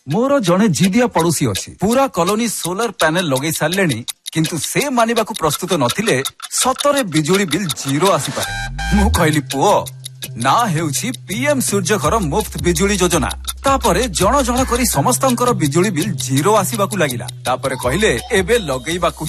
मोर जड़े जिदिया पड़ोसी अच्छी पूरा कॉलोनी सोलर पैनल लगे सारे किंतु से मानिबाकू प्रस्तुत नथिले सतरे बिजुली बिल जीरो आसीपारे मु कहली पुओ ना हेउछि पीएम सूर्यघर मुफ्त बिजुली योजना तापरे जण जण करी समस्तंकर बिजुली बिल जीरो आसीबाकू लागिला तापरे कहले एबे लगेइबाकू